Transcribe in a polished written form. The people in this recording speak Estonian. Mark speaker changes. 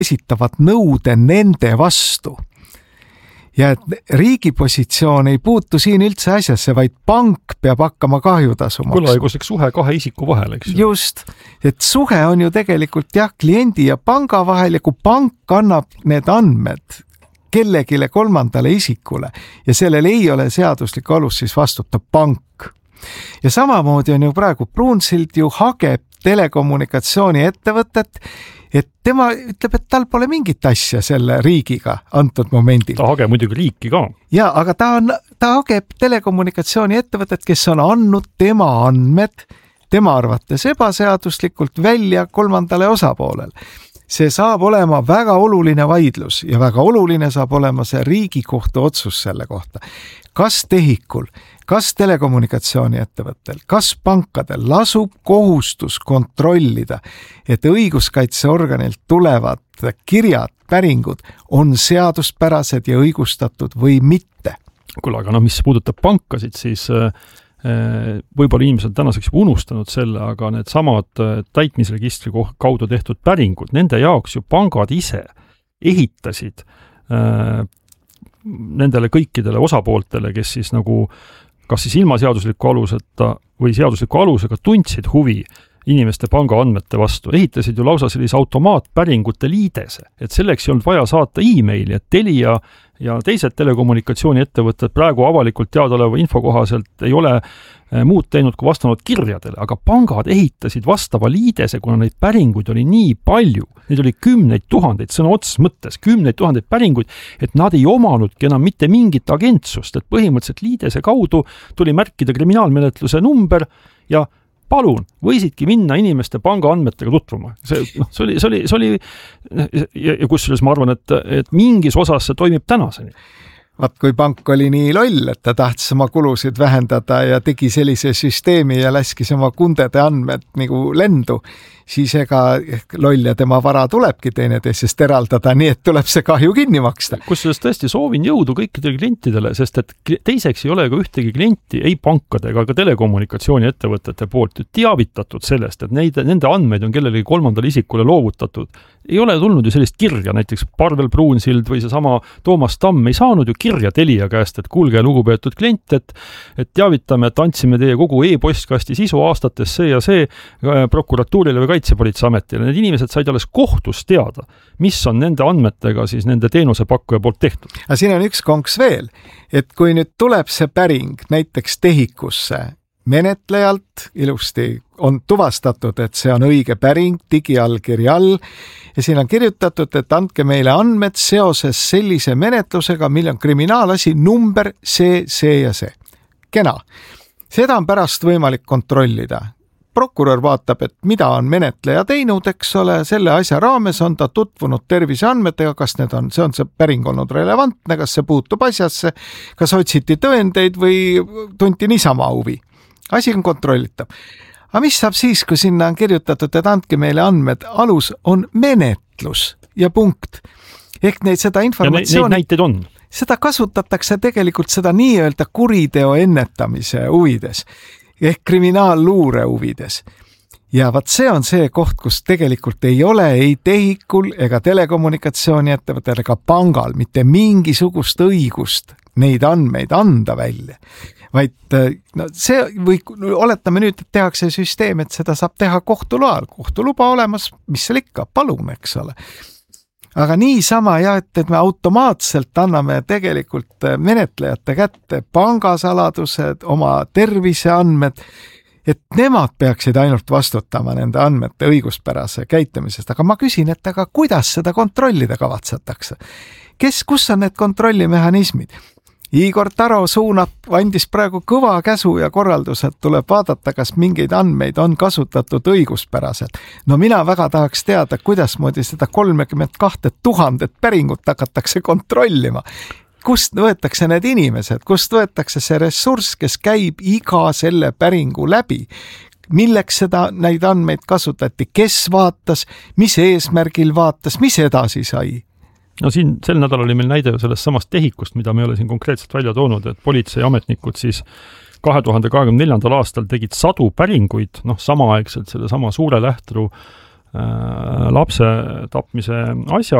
Speaker 1: esitavad nõude nende vastu. Ja et riigi positsioon ei puutu siin üldse asjasse, vaid pank peab hakkama kahjutasu maksma.
Speaker 2: Võlaõiguslik suhe kahe isiku vahel, eks ju?
Speaker 1: Just, et suhe on ju tegelikult kliendi ja panga vahel ja kui pank annab need andmed kellegile kolmandale isikule ja sellel ei ole seaduslik alus, siis vastutab pank. Ja samamoodi on ju praegu Pruunsild ju hageb telekommunikatsiooni ettevõtet, et tema ütleb, et tal pole mingit asja selle riigiga antud momendil.
Speaker 2: Ta hageb muidugi riiki ka.
Speaker 1: Ja, aga ta hageb telekommunikatsiooni ettevõtet, kes on andnud tema andmed tema arvates ebaseaduslikult välja kolmandale osapoolel. See saab olema väga oluline vaidlus ja väga oluline saab olema see Riigikohtu otsus selle kohta. Kas tehikul, kas telekommunikatsiooni ettevõttel, kas pankadel lasub kohustus kontrollida, et õiguskaitseorganilt tulevad kirjad, päringud on seaduspärased ja õigustatud või mitte?
Speaker 2: Kuule, aga mis puudutab pankasid, siis võib-olla inimesed tänaseks juba unustanud selle, aga need samad täitmisregistri kaudu tehtud päringud, nende jaoks ju pangad ise ehitasid nendele kõikidele osapooltele, kes siis nagu kas siis ilma seadusliku aluseta või seadusliku alusega tundsid huvi inimeste panga andmete vastu, ehitasid ju lausa sellise automaatpäringute liidese, et selleks ei olnud vaja saata e-maili, et Telia ja teised telekommunikatsiooni ettevõtted praegu avalikult teadaoleva info kohaselt ei ole muud teinud kui vastanud kirjadele, aga pangad ehitasid vastava liidese, kuna neid päringuid oli nii palju, neid oli 10 000, sõna otseses mõttes 10 000 päringuid, et nad ei omanudki enam mitte mingit agentsust, et põhimõtteliselt liidese kaudu tuli märkida kriminaalmenetluse number ja palun, võisidki minna inimeste panga andmetega tutvuma. See oli ja kusjuures ma arvan, et mingis osas see toimib tänaseni.
Speaker 1: Vaat kui pank oli nii loll, et ta tahtis oma kulusid vähendada ja tegi sellise süsteemi ja läskis oma kundede andmed nagu lendu, siis ega loll ja tema vara tulebki teineteisest eraldada, nii et tuleb see kahju kinni maksta.
Speaker 2: Kusjuures tõesti soovin jõudu kõikidele klientidele, sest et teiseks ei ole ka ühtegi klienti, ei pankade ega ka telekommunikatsiooni ettevõtete poolt teavitatud sellest, et nende andmeid on kellelegi kolmandale isikule loovutatud. Ei ole tulnud ju sellist kirja, näiteks Parvel Pruunsild või see sama Toomas Tamm ei saanud ju kirja Telia käest, et kuulge lugupeetud klient, et teavitame, et andsime teie kogu e-postkasti sisu aastates see ja see prokuratuurile või Kaitsepolitseiametile. Need inimesed said alles kohtus teada, mis on nende andmetega siis nende teenusepakkuja poolt tehtud.
Speaker 1: Aga siin on üks konks veel, et kui nüüd tuleb see päring näiteks tehikusse, menetlejalt ilusti on tuvastatud, et see on õige päring digiallkirja all ja siin on kirjutatud, et andke meile andmed seoses sellise menetlusega, mille on kriminaalasi number see ja see. Kena. Seda on pärast võimalik kontrollida. Prokurör vaatab, et mida on menetleja teinud, eks ole, selle asja raames on ta tutvunud terviseandmetega, kas see on see päring olnud relevantne, kas see puutub asjasse, kas otsiti tõendeid või tunti niisama huvi. Asi on kontrollitav. Aga mis saab siis, kui sinna on kirjutatud, et andke meile andmed, alus on menetlus ja punkt. Ehk seda informatsiooni...
Speaker 2: Ja neid näiteid on.
Speaker 1: Seda kasutatakse tegelikult seda nii-öelda kuriteo ennetamise huvides, ehk kriminaalluure huvides. Ja vaat see on see koht, kus tegelikult ei ole ei tehikul ega telekommunikatsiooni ettevõttel ega pangal mitte mingisugust õigust neid andmeid anda välja. Vaid oletame nüüd, et tehakse süsteem, et seda saab teha kohtuloal. Kohtuluba olemas, mis seal ikka, palun, eks ole. Aga niisama et me automaatselt anname tegelikult menetlejate kätte pangasaladused, oma terviseandmed, et nemad peaksid ainult vastutama nende andmete õiguspärase käitumisest. Aga ma küsin, et aga kuidas seda kontrollida kavatsetakse? Kus on need kontrollimehhanismid? Igor Taro andis praegu kõva käsu ja korraldused, tuleb vaadata, kas mingeid andmeid on kasutatud õiguspäraselt. No mina väga tahaks teada, kuidas moodi seda 32 000 päringut hakatakse kontrollima. Kust võetakse need inimesed, kust võetakse see ressurss, kes käib iga selle päringu läbi? Milleks neid andmeid kasutati? Kes vaatas? Mis eesmärgil vaatas? Mis edasi sai?
Speaker 2: No siin sel nädalal oli meil näide sellest samast tehikust, mida me ei ole siin konkreetselt välja toonud, et politseiametnikud siis 2024. aastal tegid 100 päringuid, samaaegselt selle sama suure lähtru lapse tapmise asja